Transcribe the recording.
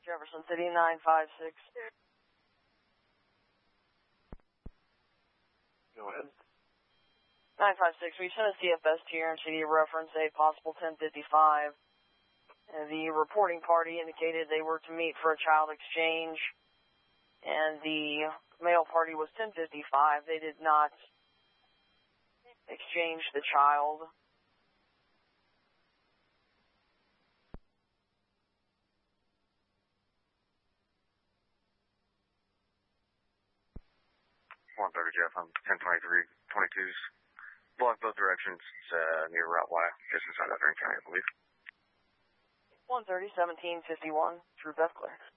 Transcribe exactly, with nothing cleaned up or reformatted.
Jefferson City, nine five six. Go ahead. nine five six, we sent a C F S to your city to reference a possible ten fifty-five. And the reporting party indicated they were to meet for a child exchange, and the male party was ten fifty-five. They did not exchange the child. one thirty, Jeff. I'm ten twenty-three, twenty-twos. Block both directions. It's uh, near Route Y, just inside of Adrian County, I believe. one thirty, seventeen fifty-one, through Bethclair.